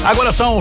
Agora são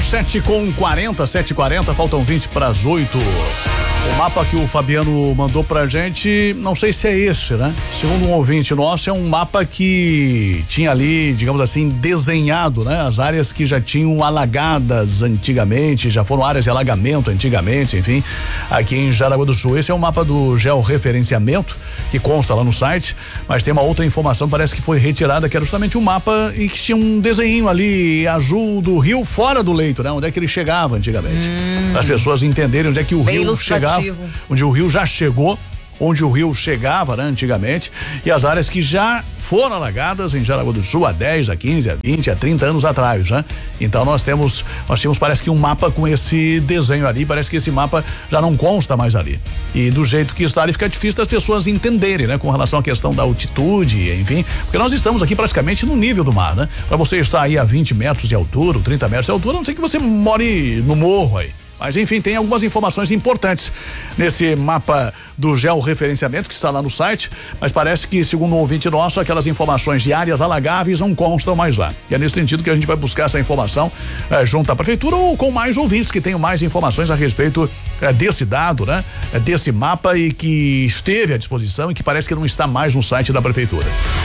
7h40, faltam 20 para as 8. O mapa que o Fabiano mandou pra gente, não sei se é esse, né? Segundo um ouvinte nosso, é um mapa que tinha ali, digamos assim, desenhado, né? As áreas que já tinham alagadas antigamente, já foram áreas de alagamento antigamente, enfim, aqui em Jaraguá do Sul. Esse é um mapa do georreferenciamento, que consta lá no site, mas tem uma outra informação, parece que foi retirada, que era justamente um mapa e que tinha um desenho ali azul do rio fora do leito, né? Onde é que ele chegava antigamente. Para as pessoas entenderem onde é que o rio chegava. Onde o rio já chegou, onde o rio chegava, né, antigamente, e as áreas que já foram alagadas em Jaraguá do Sul há 10, a 15, a 20, a 30 anos atrás, né? Então nós tínhamos parece que um mapa com esse desenho ali, parece que esse mapa já não consta mais ali. E do jeito que está ali fica difícil das pessoas entenderem, né? Com relação à questão da altitude, enfim, porque nós estamos aqui praticamente no nível do mar, né? Para você estar aí a 20 metros de altura, 30 metros de altura, a não sei que você more no morro aí. Mas enfim, tem algumas informações importantes nesse mapa do georreferenciamento que está lá no site, mas parece que, segundo um ouvinte nosso, aquelas informações de áreas alagáveis não constam mais lá. E é nesse sentido que a gente vai buscar essa informação junto à prefeitura ou com mais ouvintes que tenham mais informações a respeito desse dado, né? Desse mapa e que esteve à disposição e que parece que não está mais no site da prefeitura.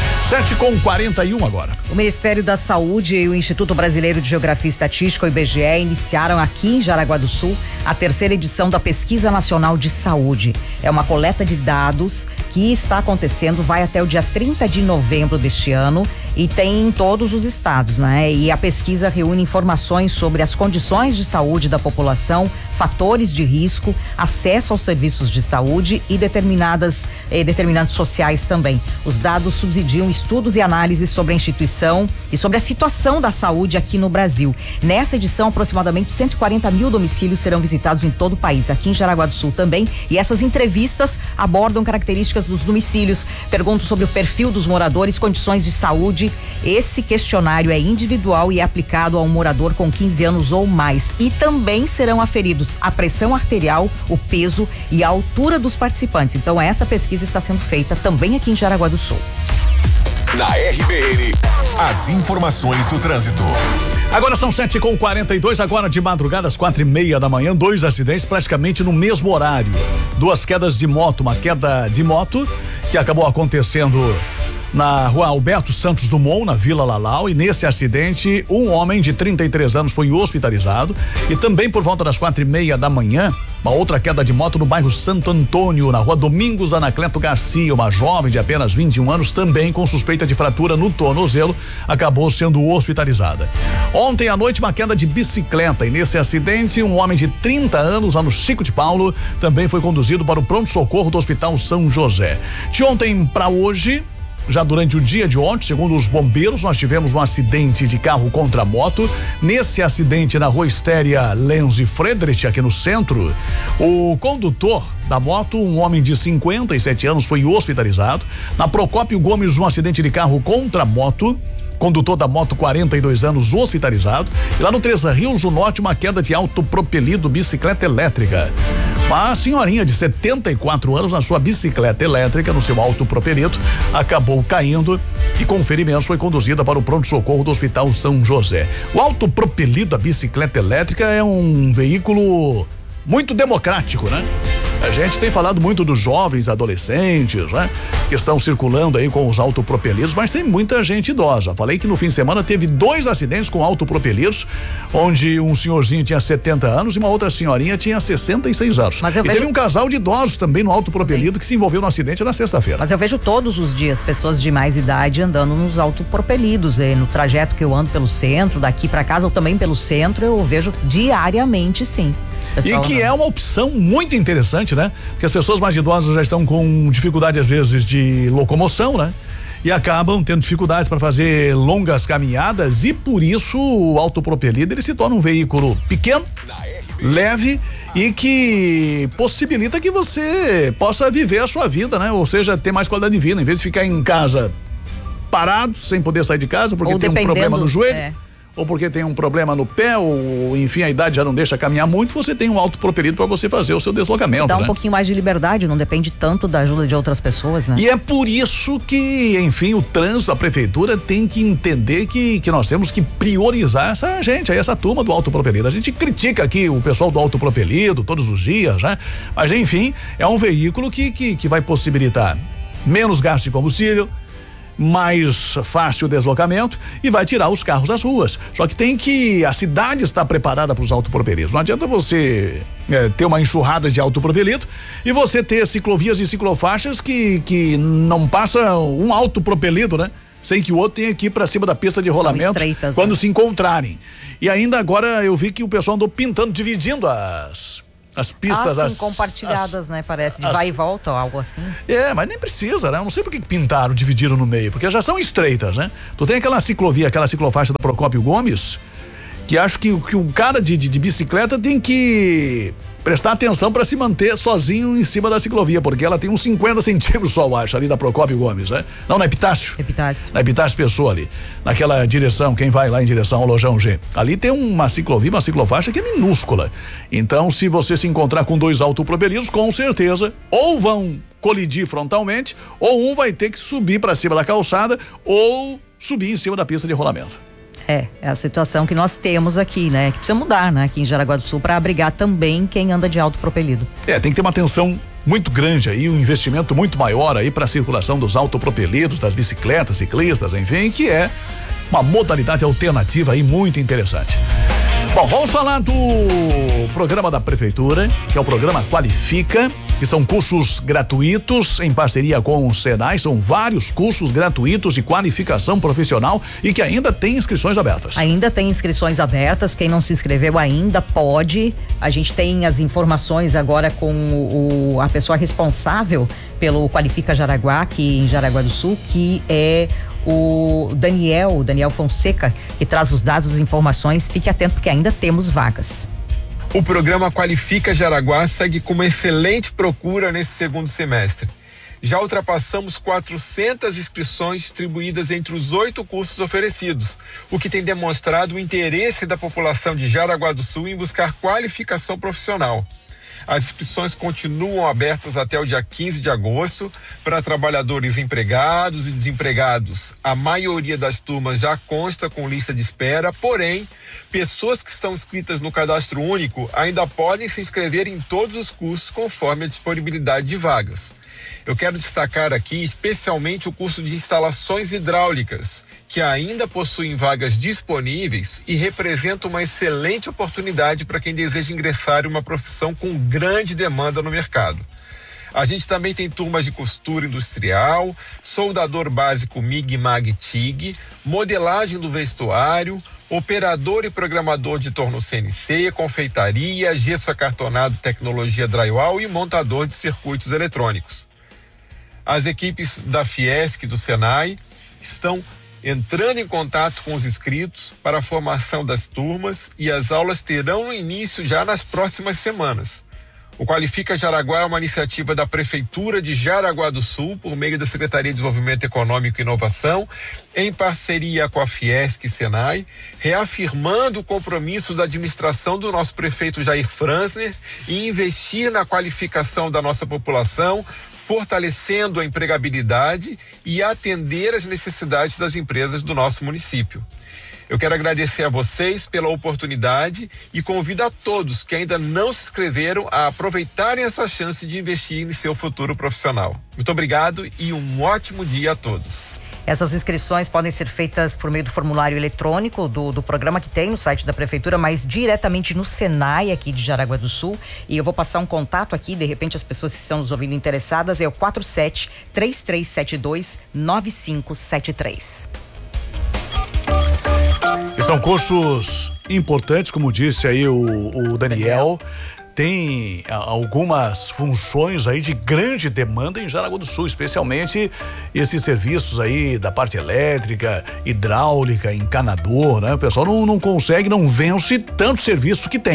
7h41 agora. O Ministério da Saúde e o Instituto Brasileiro de Geografia e Estatística, o IBGE, iniciaram aqui em Jaraguá do Sul a terceira edição da Pesquisa Nacional de Saúde. É uma coleta de dados que está acontecendo, vai até o dia 30 de novembro deste ano e tem em todos os estados, né? E a pesquisa reúne informações sobre as condições de saúde da população, fatores de risco, acesso aos serviços de saúde e determinantes sociais também. Os dados subsidiam estudos e análises sobre a instituição e sobre a situação da saúde aqui no Brasil. Nessa edição, aproximadamente 140 mil domicílios serão visitados em todo o país, aqui em Jaraguá do Sul também, e essas entrevistas abordam características dos domicílios, perguntam sobre o perfil dos moradores, condições de saúde. Esse questionário é individual e é aplicado a um morador com 15 anos ou mais, e também serão aferidos a pressão arterial, o peso e a altura dos participantes. Então essa pesquisa está sendo feita também aqui em Jaraguá do Sul. Na RBN, as informações do trânsito. Agora são 7h42, agora de madrugada às 4h30 da manhã, 2 acidentes praticamente no mesmo horário. 2 quedas de moto, uma queda de moto que acabou acontecendo na rua Alberto Santos Dumont, na Vila Lalau, e nesse acidente um homem de 33 anos foi hospitalizado, e também por volta das 4h30 da manhã, uma outra queda de moto no bairro Santo Antônio, na rua Domingos Anacleto Garcia, uma jovem de apenas 21 anos, também com suspeita de fratura no tornozelo, acabou sendo hospitalizada. Ontem à noite, uma queda de bicicleta, e nesse acidente um homem de 30 anos, lá no Chico de Paulo, também foi conduzido para o pronto-socorro do Hospital São José. De ontem para hoje, já durante o dia de ontem, segundo os bombeiros, nós tivemos um acidente de carro contra moto. Nesse acidente na rua Estéria Lenz e Friedrich, aqui no centro, o condutor da moto, um homem de 57 anos, foi hospitalizado. Na Procópio Gomes, um acidente de carro contra moto. Condutor da moto, 42 anos, hospitalizado. E lá no Três Rios do Norte, uma queda de autopropelido bicicleta elétrica. Uma senhorinha de 74 anos na sua bicicleta elétrica, no seu autopropelido, acabou caindo e com ferimentos foi conduzida para o pronto-socorro do Hospital São José. O autopropelido, a bicicleta elétrica, é um veículo muito democrático, né? A gente tem falado muito dos jovens, adolescentes, né? Que estão circulando aí com os autopropelidos, mas tem muita gente idosa. Falei que no fim de semana teve 2 acidentes com autopropelidos, onde um senhorzinho tinha 70 anos e uma outra senhorinha tinha 66 anos. Mas eu vejo... teve um casal de idosos também no autopropelido que se envolveu no acidente na sexta-feira. Mas eu vejo todos os dias pessoas de mais idade andando nos autopropelidos, no trajeto que eu ando pelo centro, daqui para casa ou também pelo centro, eu vejo diariamente, sim. E que é uma opção muito interessante, né? Porque as pessoas mais idosas já estão com dificuldade às vezes de locomoção, né? E acabam tendo dificuldades para fazer longas caminhadas, e por isso o autopropelido ele se torna um veículo pequeno, leve e que possibilita que você possa viver a sua vida, né? Ou seja, ter mais qualidade de vida, em vez de ficar em casa parado, sem poder sair de casa porque tem um problema no joelho. ou porque tem um problema no pé, ou enfim, a idade já não deixa caminhar muito, você tem um autopropelido para você fazer o seu deslocamento. Dá um pouquinho mais de liberdade, não depende tanto da ajuda de outras pessoas, né? E é por isso que, enfim, o trânsito, a prefeitura tem que entender que nós temos que priorizar essa gente, essa turma do autopropelido. A gente critica aqui o pessoal do autopropelido todos os dias, né? Mas enfim, é um veículo que vai possibilitar menos gasto de combustível, mais fácil o deslocamento e vai tirar os carros das ruas. Só que a cidade está preparada para os autopropelidos. Não adianta você ter uma enxurrada de autopropelido e você ter ciclovias e ciclofaixas que não passa um autopropelido, né? Sem que o outro tenha que ir para cima da pista de rolamento quando, né, se encontrarem. E ainda agora eu vi que o pessoal andou pintando, dividindo as pistas, compartilhadas, né? Parece, de vai e volta ou algo assim. Mas nem precisa, né? Eu não sei por que pintaram, dividiram no meio, porque já são estreitas, né? Tu tem aquela ciclovia, aquela ciclofaixa da Procópio Gomes, que acho que o cara de bicicleta tem que prestar atenção para se manter sozinho em cima da ciclovia, porque ela tem uns 50 centímetros só, eu acho, ali da Procópio Gomes, né? Não, na Epitácio. Na Epitácio Pessoa ali, naquela direção, quem vai lá em direção ao Lojão G. Ali tem uma ciclovia, uma ciclofaixa que é minúscula. Então, se você se encontrar com dois autopropelidos, com certeza, ou vão colidir frontalmente, ou um vai ter que subir para cima da calçada, ou subir em cima da pista de rolamento. É a situação que nós temos aqui, né? Que precisa mudar, né? Aqui em Jaraguá do Sul, para abrigar também quem anda de autopropelido. Tem que ter uma atenção muito grande aí, um investimento muito maior aí para a circulação dos autopropelidos, das bicicletas, ciclistas, enfim, que é uma modalidade alternativa aí muito interessante. Bom, vamos falar do programa da prefeitura, que é o programa Qualifica, que são cursos gratuitos em parceria com o Senai, são vários cursos gratuitos de qualificação profissional e que ainda tem inscrições abertas. Ainda tem inscrições abertas, quem não se inscreveu ainda pode. A gente tem as informações agora com a pessoa responsável pelo Qualifica Jaraguá, aqui em Jaraguá do Sul, que é o Daniel Fonseca, que traz os dados, as informações. Fique atento porque ainda temos vagas. O programa Qualifica Jaraguá segue com uma excelente procura nesse segundo semestre. Já ultrapassamos 400 inscrições distribuídas entre os 8 cursos oferecidos, o que tem demonstrado o interesse da população de Jaraguá do Sul em buscar qualificação profissional. As inscrições continuam abertas até o dia 15 de agosto para trabalhadores empregados e desempregados. A maioria das turmas já consta com lista de espera, porém, pessoas que estão inscritas no cadastro único ainda podem se inscrever em todos os cursos conforme a disponibilidade de vagas. Eu quero destacar aqui especialmente o curso de instalações hidráulicas, que ainda possuem vagas disponíveis e representa uma excelente oportunidade para quem deseja ingressar em uma profissão com grande demanda no mercado. A gente também tem turmas de costura industrial, soldador básico MIG, MAG, TIG, modelagem do vestuário, operador e programador de torno CNC, confeitaria, gesso acartonado, tecnologia drywall e montador de circuitos eletrônicos. As equipes da Fiesc e do Senai estão entrando em contato com os inscritos para a formação das turmas e as aulas terão início já nas próximas semanas. O Qualifica Jaraguá é uma iniciativa da Prefeitura de Jaraguá do Sul, por meio da Secretaria de Desenvolvimento Econômico e Inovação, em parceria com a Fiesc e Senai, reafirmando o compromisso da administração do nosso prefeito Jair Franzner em investir na qualificação da nossa população, fortalecendo a empregabilidade e atender às necessidades das empresas do nosso município. Eu quero agradecer a vocês pela oportunidade e convido a todos que ainda não se inscreveram a aproveitarem essa chance de investir em seu futuro profissional. Muito obrigado e um ótimo dia a todos. Essas inscrições podem ser feitas por meio do formulário eletrônico do programa que tem no site da prefeitura, mas diretamente no Senai aqui de Jaraguá do Sul. E eu vou passar um contato aqui, de repente as pessoas que estão nos ouvindo interessadas, é o 47-3372-9573. E são cursos importantes, como disse aí o Daniel. Tem algumas funções aí de grande demanda em Jaraguá do Sul, especialmente esses serviços aí da parte elétrica, hidráulica, encanador, né? O pessoal não consegue, não vence tanto serviço que tem.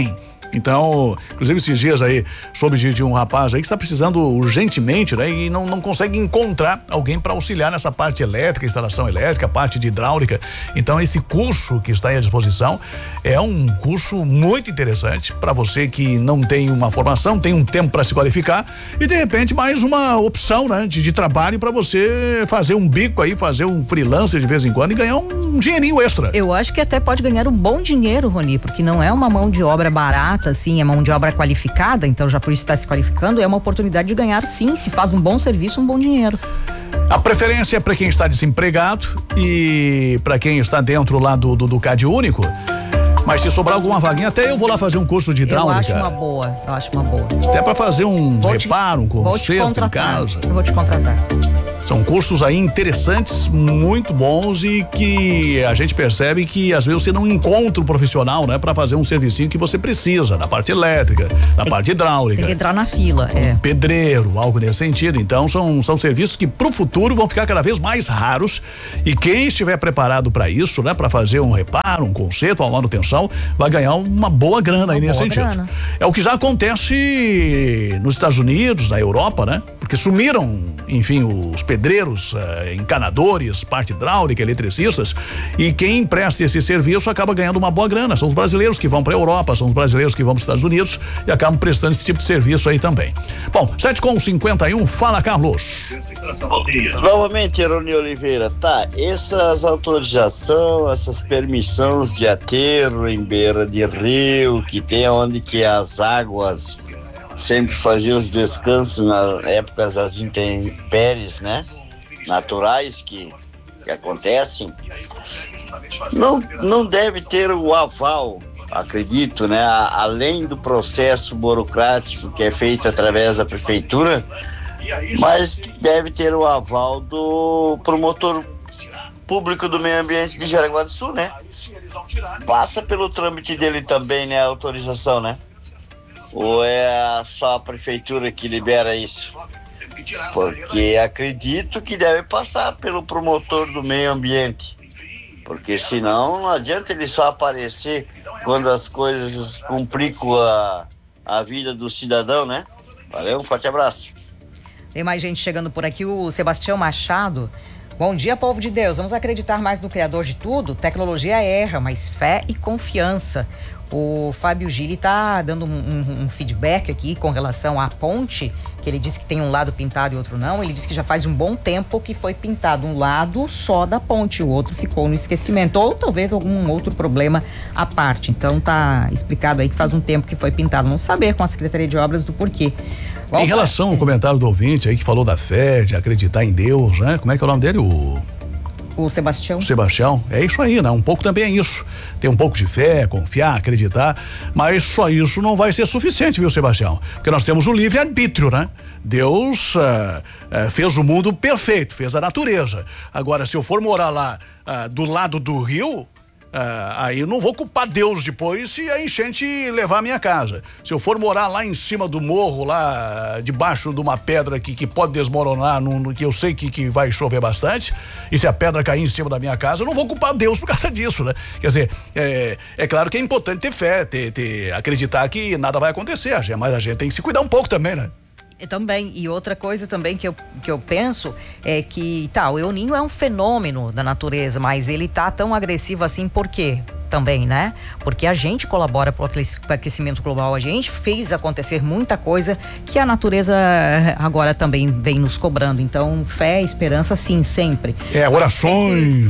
Então, inclusive esses dias aí, soube de um rapaz aí que está precisando urgentemente, né? E não consegue encontrar alguém para auxiliar nessa parte elétrica, instalação elétrica, parte de hidráulica. Então, esse curso que está aí à disposição é um curso muito interessante para você que não tem uma formação, tem um tempo para se qualificar e de repente mais uma opção, né? De trabalho para você fazer um bico aí, fazer um freelancer de vez em quando e ganhar um dinheirinho extra. Eu acho que até pode ganhar um bom dinheiro, Rony, porque não é uma mão de obra barata, assim, é mão de obra qualificada, então já por isso está se qualificando, é uma oportunidade de ganhar, sim, se faz um bom serviço, um bom dinheiro. A preferência é para quem está desempregado e para quem está dentro lá do Cade Único. Mas se sobrar alguma vaguinha, até eu vou lá fazer um curso de hidráulica. Eu acho uma boa. Até para fazer um reparo, um conserto em casa. Eu vou te contratar. São cursos aí interessantes, muito bons e que a gente percebe que às vezes você não encontra um profissional, né? Para fazer um servicinho que você precisa, na parte elétrica, na parte hidráulica. Tem que entrar na fila, pedreiro, algo nesse sentido. Então são serviços que pro futuro vão ficar cada vez mais raros e quem estiver preparado para isso, né? Para fazer um reparo, um conserto, uma manutenção, vai ganhar uma boa grana aí nesse sentido. É o que já acontece nos Estados Unidos, na Europa, né? Porque sumiram, enfim, os pedreiros, encanadores, parte hidráulica, eletricistas, e quem presta esse serviço acaba ganhando uma boa grana. São os brasileiros que vão para a Europa, são os brasileiros que vão para os Estados Unidos e acabam prestando esse tipo de serviço aí também. Bom, 7h51, fala, Carlos. Novamente, Rony Oliveira, tá, essas autorizações, essas permissões de aterro em beira de rio, que tem onde que as águas sempre faziam os descansos nas épocas das intempéries, né? Naturais que acontecem. Não deve ter o aval, acredito, né? Além do processo burocrático que é feito através da prefeitura, mas deve ter o aval do promotor público do meio ambiente de Jaraguá do Sul, né? Passa pelo trâmite dele também, né? A autorização, né? Ou é só a prefeitura que libera isso? Porque acredito que deve passar pelo promotor do meio ambiente. Porque senão não adianta ele só aparecer quando as coisas complicam a vida do cidadão, né? Valeu, um forte abraço. Tem mais gente chegando por aqui, o Sebastião Machado. Bom dia, povo de Deus. Vamos acreditar mais no Criador de tudo? Tecnologia erra, mas fé e confiança. O Fábio Gili está dando um feedback aqui com relação à ponte, que ele disse que tem um lado pintado e outro não. Ele disse que já faz um bom tempo que foi pintado um lado só da ponte, o outro ficou no esquecimento, ou talvez algum outro problema à parte. Então tá explicado aí que faz um tempo que foi pintado. Vamos saber com a Secretaria de Obras do porquê. Em relação ao comentário do ouvinte aí que falou da fé, de acreditar em Deus, né? Como é que é o nome dele? O Sebastião. O Sebastião, é isso aí, né? Um pouco também é isso. Tem um pouco de fé, confiar, acreditar, mas só isso não vai ser suficiente, viu, Sebastião? Porque nós temos o livre-arbítrio, né? Deus fez o mundo perfeito, fez a natureza. Agora, se eu for morar lá do lado do rio, aí eu não vou culpar Deus depois se a enchente levar a minha casa. Se eu for morar lá em cima do morro, lá debaixo de uma pedra que pode desmoronar, que eu sei que vai chover bastante, e se a pedra cair em cima da minha casa, eu não vou culpar Deus por causa disso, né? Quer dizer, é claro que é importante ter fé, acreditar que nada vai acontecer, mas a gente tem que se cuidar um pouco também, né? Também, e outra coisa também que eu penso é que, o El Niño é um fenômeno da natureza, mas ele tá tão agressivo assim por quê? Também, né? Porque a gente colabora para o aquecimento global, a gente fez acontecer muita coisa que a natureza agora também vem nos cobrando. Então, fé, esperança, sim, sempre. Orações,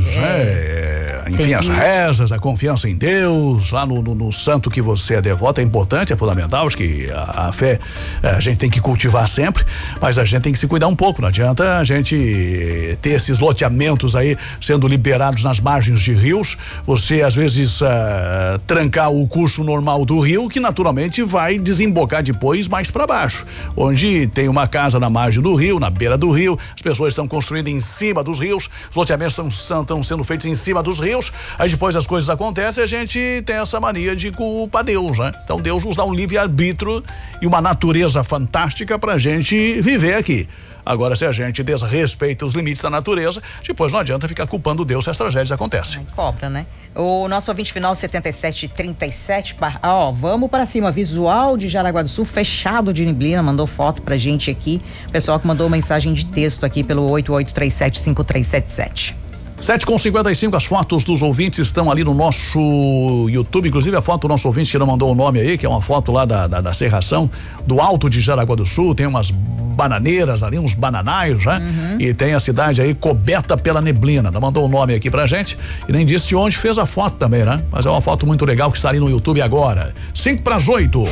enfim, as rezas, a confiança em Deus, lá no santo que você é devoto, é importante, é fundamental. Acho que a fé a gente tem que cultivar sempre, mas a gente tem que se cuidar um pouco. Não adianta a gente ter esses loteamentos aí sendo liberados nas margens de rios, você às vezes trancar o curso normal do rio, que naturalmente vai desembocar depois mais para baixo, onde tem uma casa na margem do rio, na beira do rio, as pessoas estão construindo em cima dos rios, os loteamentos estão sendo feitos em cima dos rios, Deus, aí depois as coisas acontecem e a gente tem essa mania de culpar Deus, né? Então Deus nos dá um livre-arbítrio e uma natureza fantástica pra gente viver aqui. Agora, se a gente desrespeita os limites da natureza, depois não adianta ficar culpando Deus se as tragédias acontecem. Cobra, né? O nosso ouvinte final 7737, vamos para cima, visual de Jaraguá do Sul, fechado de neblina, mandou foto pra gente aqui, pessoal que mandou mensagem de texto aqui pelo 88375377. 7h55, as fotos dos ouvintes estão ali no nosso YouTube, inclusive a foto do nosso ouvinte que não mandou o nome aí, que é uma foto lá da serração do Alto de Jaraguá do Sul, tem umas bananeiras ali, uns bananaios, né? E tem a cidade aí coberta pela neblina, não mandou o nome aqui pra gente e nem disse de onde fez a foto também, né? Mas é uma foto muito legal que está ali no YouTube agora. 7:55.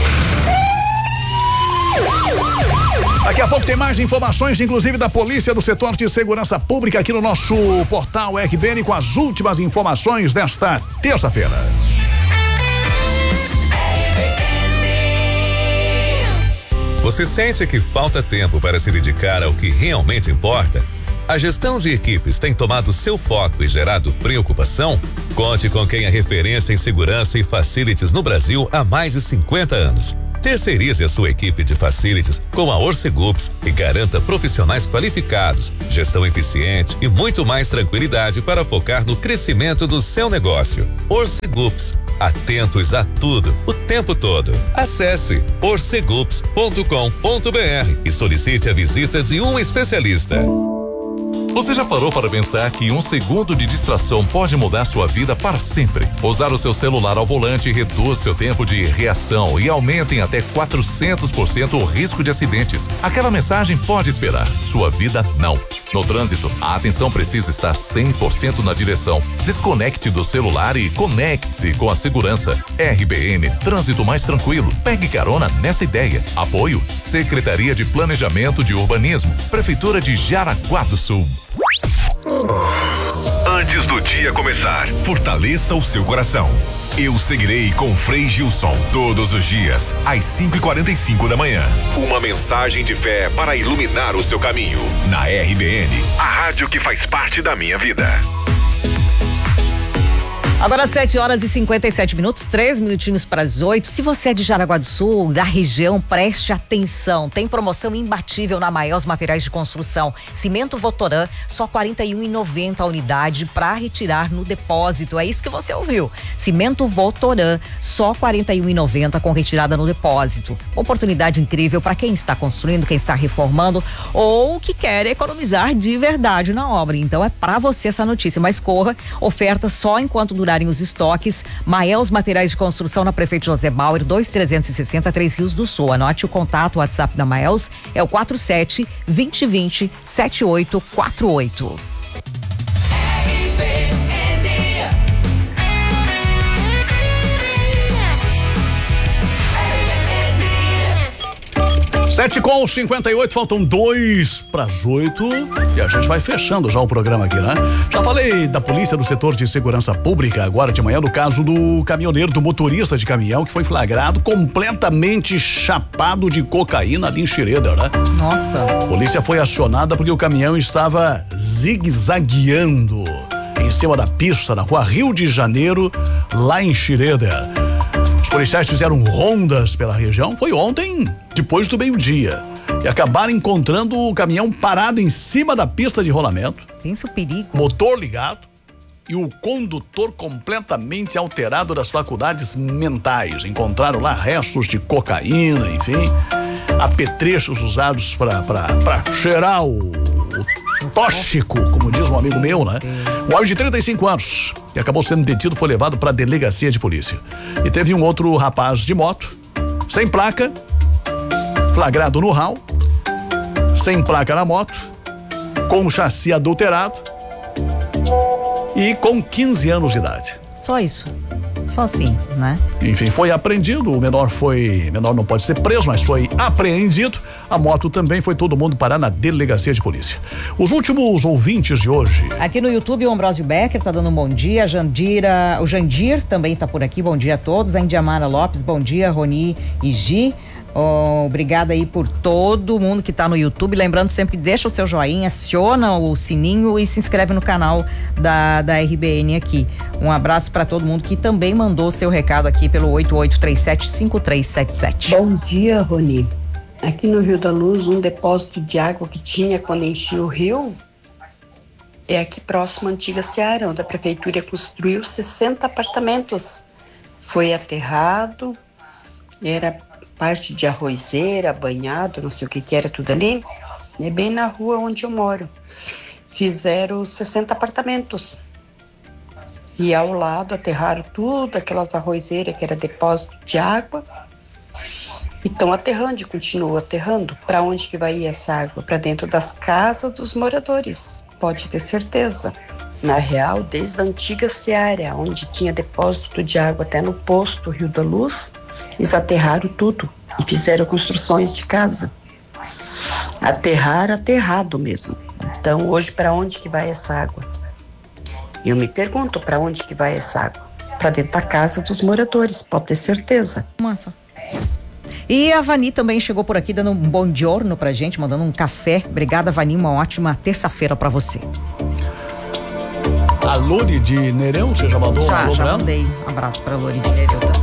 Daqui a pouco tem mais informações, inclusive da Polícia do Setor de Segurança Pública aqui no nosso portal RBN com as últimas informações desta terça-feira. Você sente que falta tempo para se dedicar ao que realmente importa? A gestão de equipes tem tomado seu foco e gerado preocupação? Conte com quem é referência em segurança e facilities no Brasil há mais de 50 anos. Terceirize a sua equipe de facilities com a Orcegups e garanta profissionais qualificados, gestão eficiente e muito mais tranquilidade para focar no crescimento do seu negócio. Orcegups, atentos a tudo, o tempo todo. Acesse orcegups.com.br e solicite a visita de um especialista. Você já parou para pensar que 1 segundo de distração pode mudar sua vida para sempre? Usar o seu celular ao volante reduz seu tempo de reação e aumenta em até 400% o risco de acidentes. Aquela mensagem pode esperar, sua vida não. No trânsito, a atenção precisa estar 100% na direção. Desconecte do celular e conecte-se com a segurança. RBN, trânsito mais tranquilo. Pegue carona nessa ideia. Apoio, Secretaria de Planejamento de Urbanismo, Prefeitura de Jaraguá do Sul. Antes do dia começar, fortaleça o seu coração. Eu seguirei com Frei Gilson todos os dias, às 5h45 da manhã. Uma mensagem de fé para iluminar o seu caminho. Na RBN, a rádio que faz parte da minha vida. Agora 7h57, 3 minutinhos para as 8. Se você é de Jaraguá do Sul, da região, preste atenção. Tem promoção imbatível na Maiels Materiais de Construção. Cimento Votoran, só R$ 41,90 a unidade para retirar no depósito. É isso que você ouviu. Cimento Votoran, só R$ 41,90 com retirada no depósito. Oportunidade incrível para quem está construindo, quem está reformando ou que quer economizar de verdade na obra. Então é para você essa notícia, mas corra, oferta só enquanto durarem os estoques. Maiels Materiais de Construção na Prefeito José Bauer, 2360, 3 Rios do Sul. Anote o contato, o WhatsApp da Maiels é o 47-2020-7848. Sete com 58, faltam 2 para as 8 e a gente vai fechando já o programa aqui, né? Já falei da Polícia do Setor de Segurança Pública agora de manhã no caso do caminhoneiro, do motorista de caminhão que foi flagrado completamente chapado de cocaína ali em Xireda, né? Nossa. A polícia foi acionada porque o caminhão estava zigue-zagueando em cima da pista na rua Rio de Janeiro, lá em Xireda. Os policiais fizeram rondas pela região, foi ontem, depois do meio-dia, e acabaram encontrando o caminhão parado em cima da pista de rolamento. Tem seu perigo. Motor ligado e o condutor completamente alterado das faculdades mentais. Encontraram lá restos de cocaína, enfim, apetrechos usados para cheirar o tóxico, como diz um amigo meu, né? Um homem de 35 anos, que acabou sendo detido, foi levado para a delegacia de polícia. E teve um outro rapaz de moto, sem placa, flagrado no RAU, sem placa na moto, com um chassi adulterado e com 15 anos de idade. Só isso. Só assim, né? Enfim, foi apreendido, o menor não pode ser preso, mas foi apreendido. A moto também foi todo mundo parar na delegacia de polícia. Os últimos ouvintes de hoje. Aqui no YouTube o Ambrósio Becker tá dando um bom dia, o Jandir também tá por aqui, bom dia a todos. A Indiamara Lopes, bom dia, Roni e Gi. Obrigada aí por todo mundo que tá no YouTube. Lembrando sempre, deixa o seu joinha, aciona o sininho e se inscreve no canal da RBN aqui. Um abraço para todo mundo que também mandou seu recado aqui pelo 8837-5377. Bom dia, Rony. Aqui no Rio da Luz, um depósito de água que tinha quando enchia o rio é aqui próximo à antiga Seara, onde a prefeitura construiu 60 apartamentos. Foi aterrado, era parte de arrozeira, banhado, não sei o que era tudo ali. É bem na rua onde eu moro. Fizeram 60 apartamentos. E ao lado aterraram tudo, aquelas arrozeiras que era depósito de água. E estão aterrando e continuam aterrando. Para onde que vai ir essa água? Para dentro das casas dos moradores, pode ter certeza. Na real, desde a antiga Seara, onde tinha depósito de água até no posto Rio da Luz, eles aterraram tudo e fizeram construções de casa. Aterraram, aterrado mesmo. Então, hoje, para onde que vai essa água? Eu me pergunto, para onde que vai essa água? Para dentro da casa dos moradores, pode ter certeza. Nossa. E a Vani também chegou por aqui dando um bom giorno pra gente, mandando um café. Obrigada, Vani, uma ótima terça-feira pra você. A Lore de Nereu, você já mandou um alô pra ela? Já mandei. Um abraço pra Lore de Nereu também.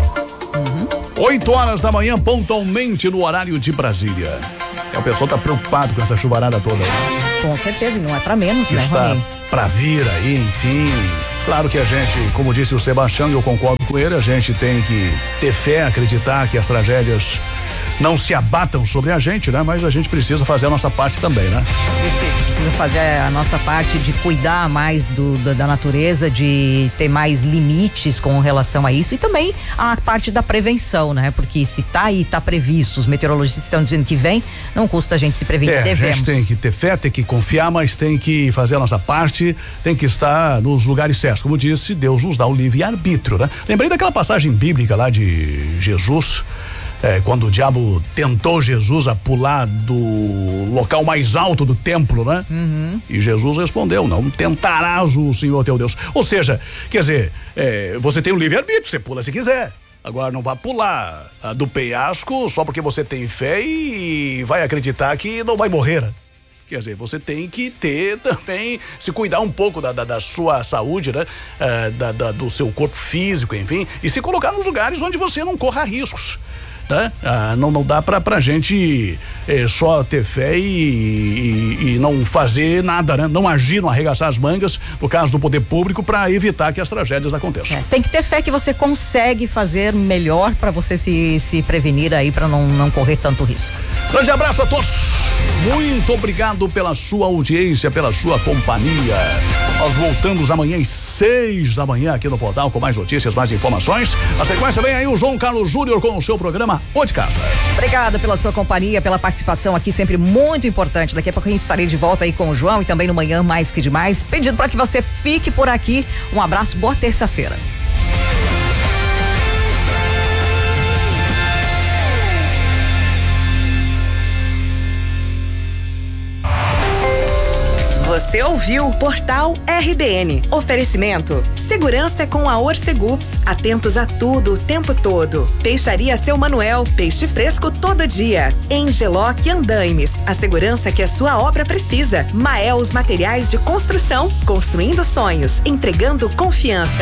8 da manhã, pontualmente no horário de Brasília. O pessoal tá preocupado com essa chuvarada toda, né? Com certeza, e não é pra menos, né, está Rony? pra vir aí, enfim. Claro que a gente, como disse o Sebastião, e eu concordo com ele, a gente tem que ter fé, acreditar que as tragédias não se abatam sobre a gente, né? Mas a gente precisa fazer a nossa parte também, né? Precisa fazer a nossa parte de cuidar mais da natureza, de ter mais limites com relação a isso e também a parte da prevenção, né? Porque se tá aí, tá previsto, os meteorologistas estão dizendo que vem, não custa a gente se prevenir, devemos. A gente tem que ter fé, tem que confiar, mas tem que fazer a nossa parte, tem que estar nos lugares certos. Como disse, Deus nos dá o livre-arbítrio, né? Lembrei daquela passagem bíblica lá de Jesus, quando o diabo tentou Jesus a pular do local mais alto do templo, né? E Jesus respondeu: não tentarás o Senhor teu Deus. Ou seja, quer dizer, você tem o livre-arbítrio, você pula se quiser. Agora não vá pular do penhasco só porque você tem fé e vai acreditar que não vai morrer. Quer dizer, você tem que ter também, se cuidar um pouco da sua saúde, né? Do seu corpo físico, enfim, e se colocar nos lugares onde você não corra riscos. Né? Não dá pra gente só ter fé e não fazer nada, né? Não agir, não arregaçar as mangas no caso do poder público para evitar que as tragédias aconteçam. Tem que ter fé que você consegue fazer melhor para você se prevenir aí, para não correr tanto risco. Grande abraço a todos. Muito obrigado pela sua audiência, pela sua companhia. Nós voltamos amanhã às 6 da manhã aqui no portal com mais notícias, mais informações. A sequência vem aí o João Carlos Júnior com o seu programa O de Casa. Obrigada pela sua companhia, pela participação aqui, sempre muito importante. Daqui a pouco a gente estarei de volta aí com o João e também no Manhã Mais Que Demais. Pedindo para que você fique por aqui. Um abraço, boa terça-feira. Você ouviu Portal RBN. Oferecimento: segurança é com a Orcegups. Atentos a tudo o tempo todo. Peixaria Seu Manuel, peixe fresco todo dia. Engeloc Andaimes, a segurança que a sua obra precisa. Maels Materiais de Construção, construindo sonhos, entregando confiança.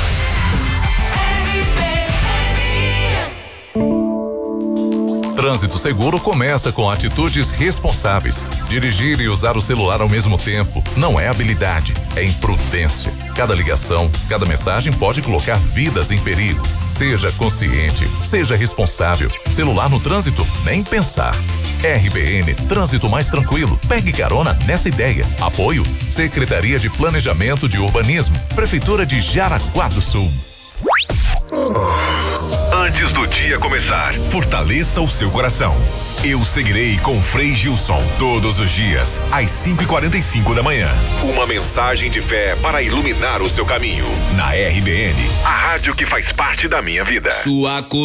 Trânsito seguro começa com atitudes responsáveis. Dirigir e usar o celular ao mesmo tempo não é habilidade, é imprudência. Cada ligação, cada mensagem pode colocar vidas em perigo. Seja consciente, seja responsável. Celular no trânsito, nem pensar. RBN, trânsito mais tranquilo. Pegue carona nessa ideia. Apoio: Secretaria de Planejamento de Urbanismo, Prefeitura de Jaraguá do Sul. Antes do dia começar, fortaleça o seu coração. Eu seguirei com Frei Gilson todos os dias às 5:45 da manhã. Uma mensagem de fé para iluminar o seu caminho na RBN, a rádio que faz parte da minha vida.